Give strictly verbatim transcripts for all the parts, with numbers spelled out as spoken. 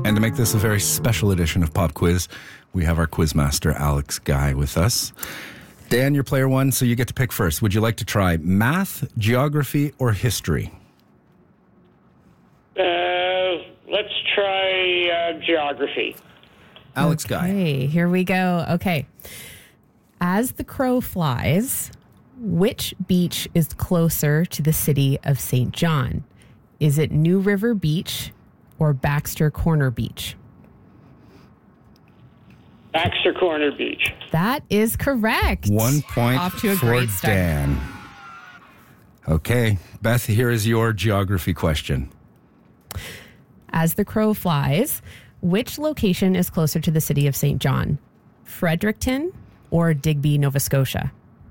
And to make this a very special edition of Pop Quiz, we have our quizmaster, Alex Guy, with us. Dan, you're player one, so you get to pick first. Would you like to try math, geography, or history? Uh, let's try uh, geography. Alex Guy. Okay, here we go. Okay. As the crow flies, which beach is closer to the city of Saint John? Is it New River Beach or Baxter Corner Beach? Baxter Corner Beach. That is correct. One point Off to a for great start. Dan. Okay, Beth, here is your geography question. As the crow flies, which location is closer to the city of Saint John? Fredericton or Digby, Nova Scotia?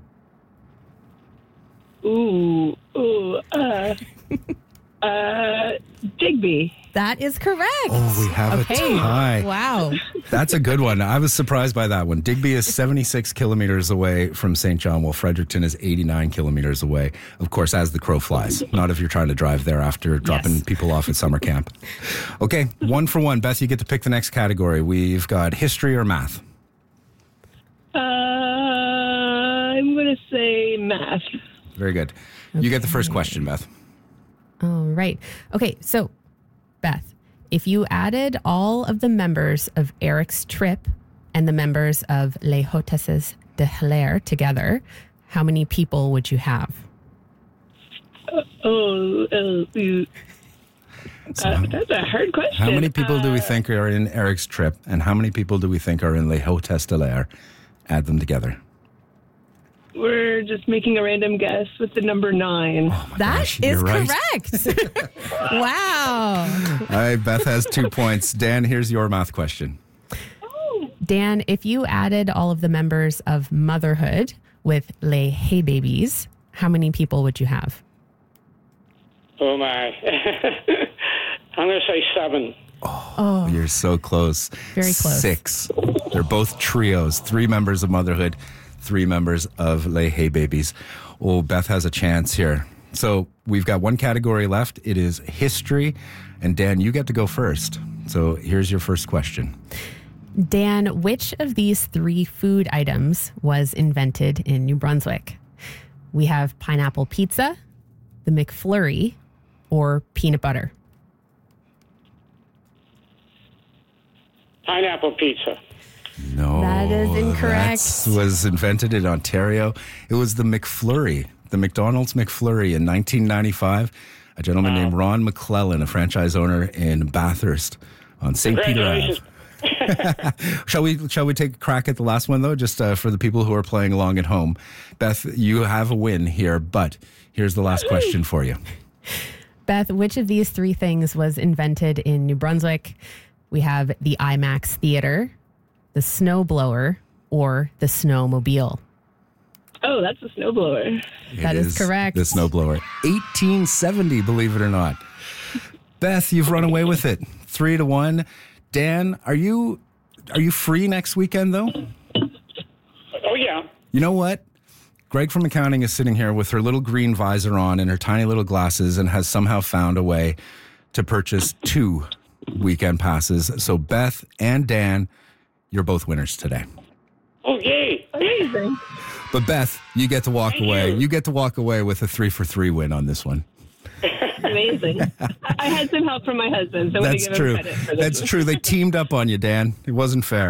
Ooh, ooh, uh, uh, Digby. That is correct. Oh, we have okay. a tie. Wow. That's a good one. I was surprised by that one. Digby is seventy-six kilometers away from Saint John, while Fredericton is eighty-nine kilometers away. Of course, as the crow flies. Not if you're trying to drive there after dropping Yes. people off at summer camp. Okay, one for one. Beth, you get to pick the next category. We've got history or math. Uh, I'm going to say math. Very good. You get the first question, Beth. All right. Okay, so Beth, if you added all of the members of Eric's trip and the members of Les Hôtesses de Hilaire together, how many people would you have? Uh, oh, uh, you- uh, that's a hard question. How many people do we Uh, think are in Eric's trip, and how many people do we think are in Les Hôtesses de Hilaire? Add them together. We're just making a random guess with the number nine. Oh my That gosh, is you're right. correct. Wow. All right, Beth has two points. Dan, here's your math question. Dan, if you added all of the members of Motherhood with Les Hay Babies, how many people would you have? Oh, my. I'm going to say seven. Oh, you're so close. Very close. Six. They're both trios. Three members of Motherhood, three members of Les Hay Babies. Oh, Beth has a chance here. So we've got one category left. It is history. And Dan, you get to go first. So here's your first question. Dan, which of these three food items was invented in New Brunswick? We have pineapple pizza, the McFlurry, or peanut butter. Pineapple pizza. No. That is incorrect. That was invented in Ontario. It was the McFlurry, the McDonald's McFlurry in nineteen ninety-five. A gentleman named Ron McClellan, a franchise owner in Bathurst on Saint Peter Ave. Congratulations. Shall we shall we take a crack at the last one, though, just uh, for the people who are playing along at home? Beth, you have a win here, but here's the last question for you. Beth, which of these three things was invented in New Brunswick? We have the IMAX Theater, the snowblower, or the snowmobile. Oh, that's a snowblower. That It is correct. The snowblower. eighteen seventy, believe it or not. Beth, you've run away with it. Three to one. Dan, are you are you free next weekend, though? Oh, yeah. You know what? Greg from accounting is sitting here with her little green visor on and her tiny little glasses and has somehow found a way to purchase two weekend passes. So Beth and Dan, you're both winners today. Oh, yay. Amazing. But Beth, you get to walk Thank away. you. You get to walk away with a three for three win on this one. Amazing. I I had some help from my husband, so I'm going to That's give true. him credit for this. That's true. They teamed up on you, Dan. It wasn't fair.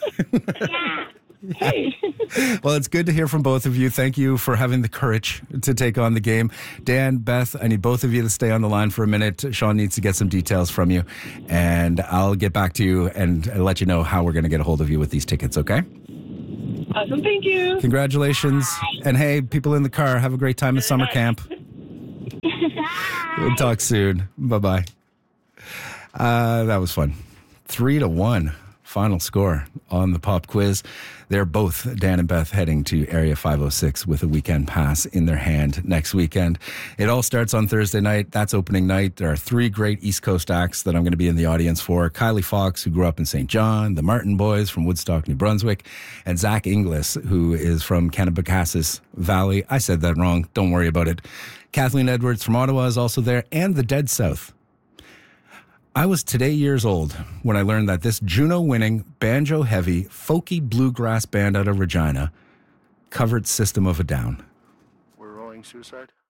Hey. Well, it's good to hear from both of you. Thank you for having the courage to take on the game. Dan, Beth, I need both of you to stay on the line for a minute. Sean needs to get some details from you, and I'll get back to you and let you know how we're going to get a hold of you with these tickets, okay? Awesome. Thank you. Congratulations. And hey, people in the car, have a great time at summer camp. We'll talk soon. Bye-bye. Uh, that was fun. Three to one. Final score on the pop quiz. They're both, Dan and Beth, heading to Area five oh six with a weekend pass in their hand next weekend. It all starts on Thursday night. That's opening night. There are three great East Coast acts that I'm going to be in the audience for. Kylie Fox, who grew up in Saint John, the Martin Boys from Woodstock, New Brunswick, and Zach Inglis, who is from Kennebecassis Valley. I said that wrong. Don't worry about it. Kathleen Edwards from Ottawa is also there, and the Dead South. I was today years old when I learned that this Juno-winning, banjo-heavy, folky bluegrass band out of Regina covered System of a Down. We're rolling Suicide.